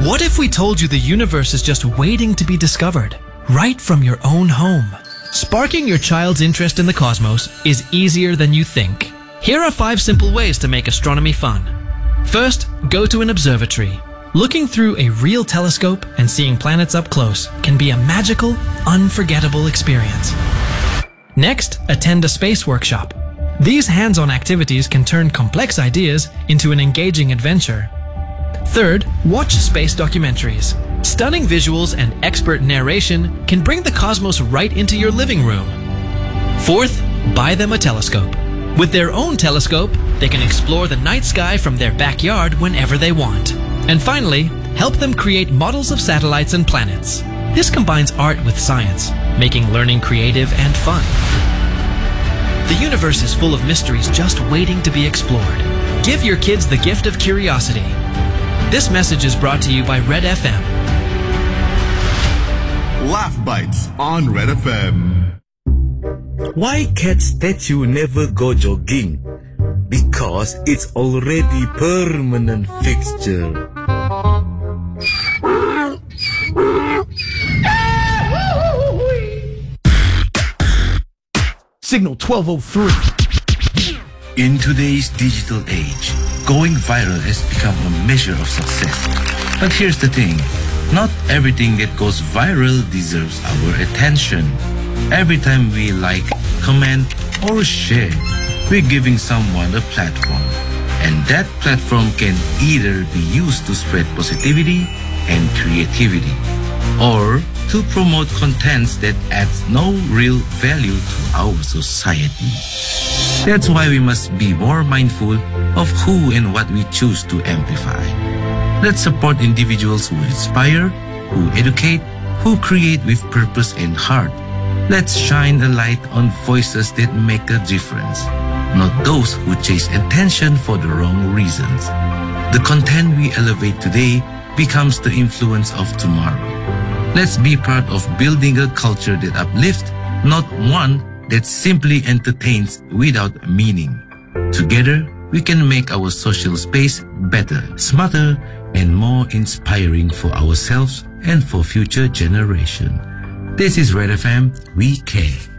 What if we told you the universe is just waiting to be discovered, right from your own home? Sparking your child's interest in the cosmos is easier than you think. Here are 5 simple ways to make astronomy fun. First, go to an observatory. Looking through a real telescope and seeing planets up close can be a magical, unforgettable experience. Next, attend a space workshop. These hands-on activities can turn complex ideas into an engaging adventure. Third, watch space documentaries. Stunning visuals and expert narration can bring the cosmos right into your living room. Fourth, buy them a telescope. With their own telescope, they can explore the night sky from their backyard whenever they want. And finally, help them create models of satellites and planets. This combines art with science, making learning creative and fun. The universe is full of mysteries just waiting to be explored. Give your kids the gift of curiosity. This message is brought to you by Red FM. Laugh Bites on Red FM. Why cat statue never go jogging? Because it's already permanent fixture. Signal 1203. In today's digital age, going viral has become a measure of success. But here's the thing, not everything that goes viral deserves our attention. Every time we like, comment, or share, we're giving someone a platform. And that platform can either be used to spread positivity and creativity, or to promote contents that adds no real value to our society. That's why we must be more mindful of who and what we choose to amplify. Let's support individuals who inspire, who educate, who create with purpose and heart. Let's shine a light on voices that make a difference, not those who chase attention for the wrong reasons. The content we elevate today becomes the influence of tomorrow. Let's be part of building a culture that uplifts, not one that simply entertains without meaning. Together, we can make our social space better, smarter, and more inspiring for ourselves and for future generations. This is Red FM, we care.